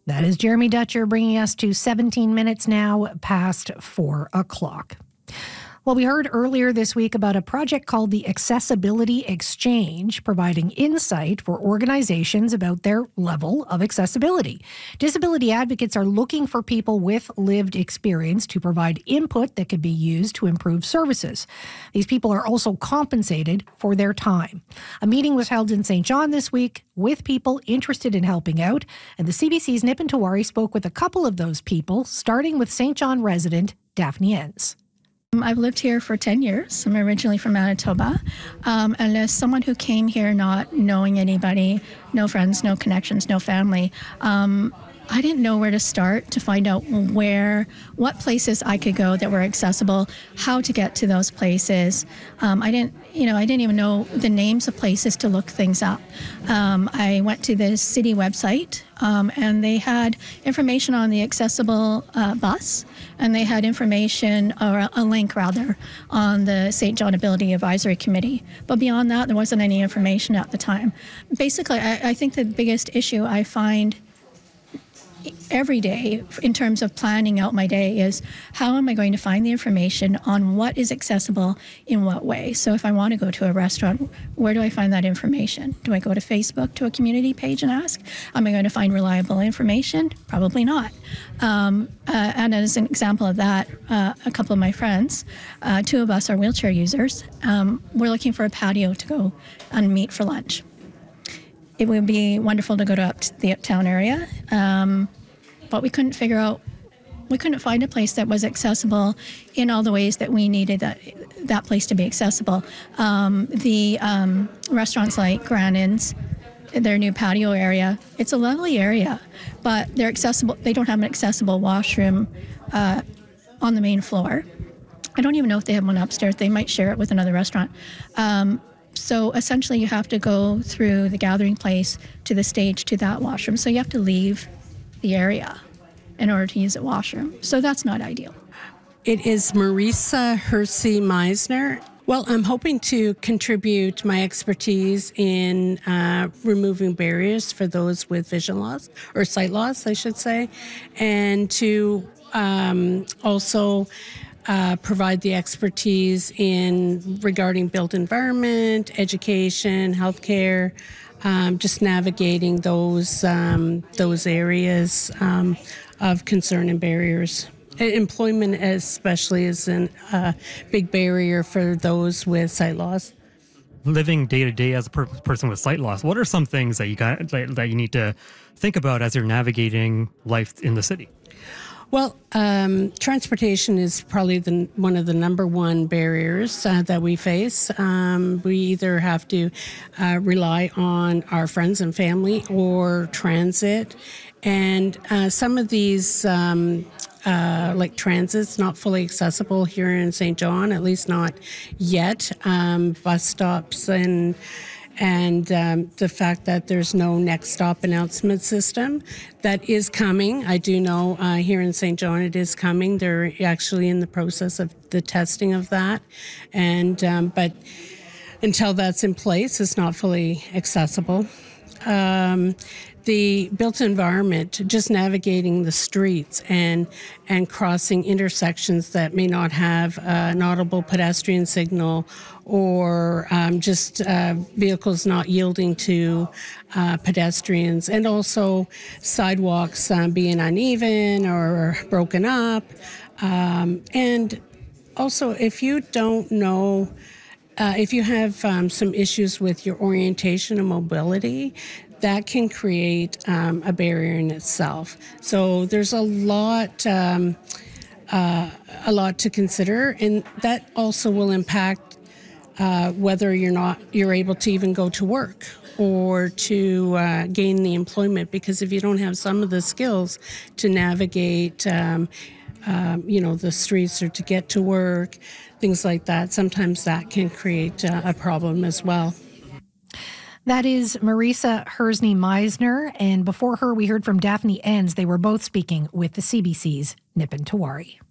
That is Jeremy Dutcher bringing us to 17 minutes now past 4 o'clock. Well, we heard earlier this week about a project called the Accessibility Exchange, providing insight for organizations about their level of accessibility. Disability advocates are looking for people with lived experience to provide input that could be used to improve services. These people are also compensated for their time. A meeting was held in St. John this week with people interested in helping out, and the CBC's Nipin Tiwari spoke with a couple of those people, starting with St. John resident Daphne Enns. I've lived here for 10 years. I'm originally from Manitoba. And as someone who came here not knowing anybody, no friends, no connections, no family, I didn't know where to start to find out what places I could go that were accessible, how to get to those places. I didn't even know the names of places to look things up. I went to the city website, and they had information on the accessible bus, and they had information, or a link rather, on the St. John Ability Advisory Committee. But beyond that, there wasn't any information at the time. Basically, I think the biggest issue I find every day in terms of planning out my day is how am I going to find the information on what is accessible in what way. So if I want to go to a restaurant, where do I find that information? Do I go to Facebook to a community page and ask? Am I going to find reliable information? Probably not. And as an example of that, a couple of my friends, two of us are wheelchair users, we're looking for a patio to go and meet for lunch. It would be wonderful to go to the uptown area, but we couldn't find a place that was accessible in all the ways that we needed that place to be accessible. The restaurants like Grand Inn's, their new patio area, it's a lovely area, but they're accessible. They don't have an accessible washroom on the main floor. I don't even know if they have one upstairs. They might share it with another restaurant. So essentially you have to go through the gathering place to the stage to that washroom. So you have to leave the area in order to use a washroom. So that's not ideal. It is Marisa Hersey Meisner. Well, I'm hoping to contribute my expertise in removing barriers for those with vision loss, or sight loss, I should say, and to also provide the expertise regarding built environment, education, healthcare, just navigating those areas of concern and barriers. Employment especially is a big barrier for those with sight loss. Living day to day as a person with sight loss, what are some things that you need to think about as you're navigating life in the city? Well, transportation is probably one of the number one barriers that we face. We either have to rely on our friends and family or transit. And some of these, like transit's not fully accessible here in St. John, at least not yet. Bus stops and the fact that there's no next stop announcement system. That is coming. I do know here in St. John it is coming. They're actually in the process of the testing of that. And but until that's in place, it's not fully accessible. The built environment, just navigating the streets and crossing intersections that may not have an audible pedestrian signal, or just vehicles not yielding to pedestrians, and also sidewalks being uneven or broken up. And also, if you don't know, if you have some issues with your orientation and mobility, that can create a barrier in itself. So there's a lot to consider, and that also will impact whether you're able to even go to work or to gain the employment. Because if you don't have some of the skills to navigate, the streets or to get to work, things like that, sometimes that can create a problem as well. That is Marisa Hersey Meisner, and before her we heard from Daphne Enns. They were both speaking with the CBC's Nipin Tiwari.